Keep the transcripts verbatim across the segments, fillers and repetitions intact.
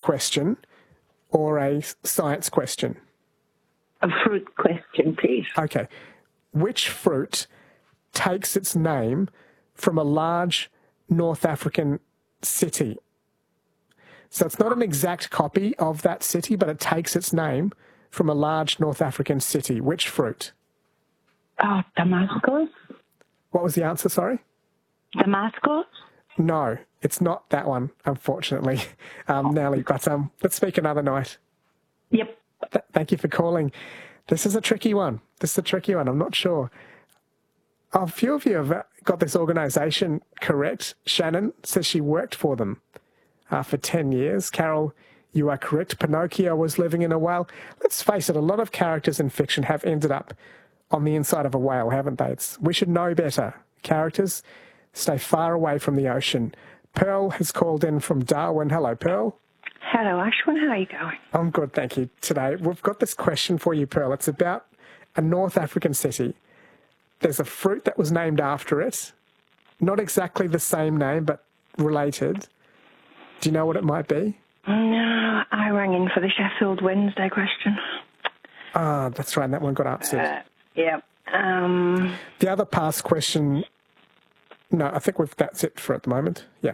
question or a science question? A fruit question, please. Okay. Which fruit takes its name from a large North African city? So it's not an exact copy of that city, but it takes its name from a large North African city. Which fruit? Oh, Damascus? What was the answer, sorry? Damascus? No, it's not that one, unfortunately, um, Nelly. But um, let's speak another night. Yep. Th- thank you for calling. This is a tricky one. This is a tricky one. I'm not sure. A few of you have got this organisation correct. Shannon says she worked for them uh, for ten years. Carol, you are correct. Pinocchio was living in a whale. Let's face it, a lot of characters in fiction have ended up on the inside of a whale, haven't they? It's, we should know better. Characters stay far away from the ocean. Pearl has called in from Darwin. Hello, Pearl. Hello, Ashwin. How are you going? I'm good, thank you. Today, we've got this question for you, Pearl. It's about a North African city. There's a fruit that was named after it. Not exactly the same name, but related. Do you know what it might be? No, I rang in for the Sheffield Wednesday question. Ah, that's right. That one got answered. Uh, yeah. Um, the other past question... No, I think we've, that's it for at the moment. Yeah.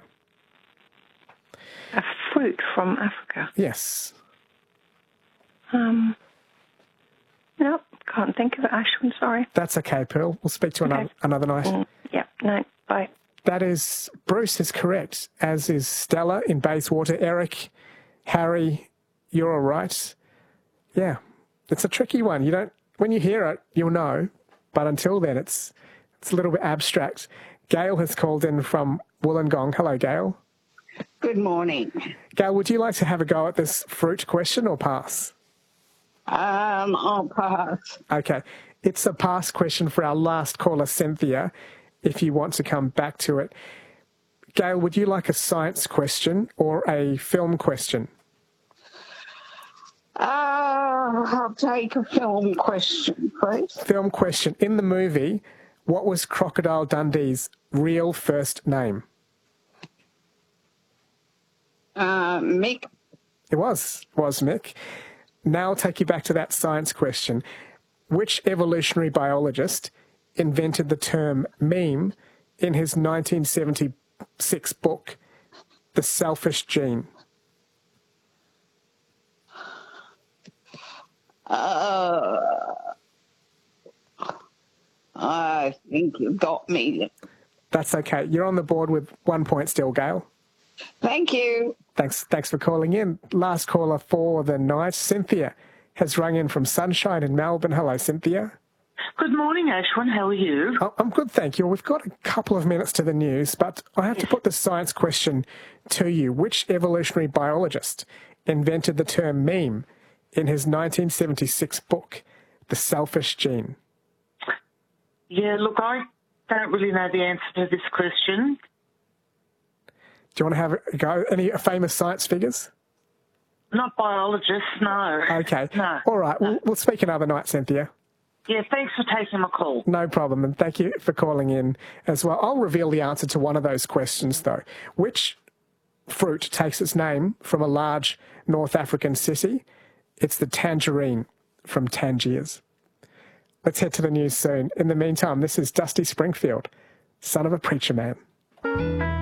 A fruit from Africa? Yes. Um... No, can't think of it, Ashwin, sorry. That's okay, Pearl. We'll speak to you okay. another, another night. Mm, yeah, no, bye. That is, Bruce is correct, as is Stella in Bayswater. Eric, Harry, you're all right. Yeah, it's a tricky one. You don't, when you hear it, you'll know, but until then, it's it's a little bit abstract. Gail has called in from Wollongong. Hello, Gail. Good morning. Gail, would you like to have a go at this fruit question or pass? Um, I'll pass. Okay. It's a pass question for our last caller, Cynthia, if you want to come back to it. Gail, would you like a science question or a film question? Uh, I'll take a film question, please. Film question. In the movie, what was Crocodile Dundee's real first name? Uh, Mick. It was. Was Mick. Now I'll take you back to that science question. Which evolutionary biologist invented the term meme in his nineteen seventy-six book, The Selfish Gene? Uh, I think you've got me. That's okay. You're on the board with one point still, Gail. Thank you. Thanks, thanks for calling in. Last caller for the night, Cynthia, has rung in from Sunshine in Melbourne. Hello, Cynthia. Good morning, Ashwin. How are you? Oh, I'm good, thank you. We've got a couple of minutes to the news, but I have to put the science question to you. Which evolutionary biologist invented the term meme in his nineteen seventy-six book, The Selfish Gene? Yeah, look, I don't really know the answer to this question. Do you want to have a go? Any famous science figures? Not biologists, no. Okay. No. All right. No. We'll, we'll speak another night, Cynthia. Yeah, thanks for taking my call. No problem, and thank you for calling in as well. I'll reveal the answer to one of those questions, though. Which fruit takes its name from a large North African city? It's the tangerine from Tangiers. Let's head to the news soon. In the meantime, this is Dusty Springfield, son of a preacher man.